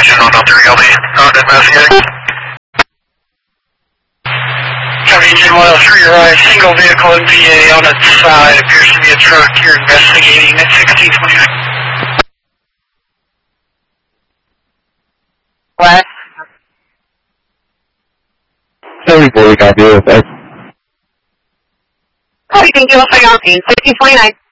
engine 103, I'll be investigating. Copy engine 103, you're right. Single vehicle in PA on its side. Appears to be a truck. You're investigating at 1629. What? 7040, copy, effect. Copy, thank you. I'll show you on scene. 1629.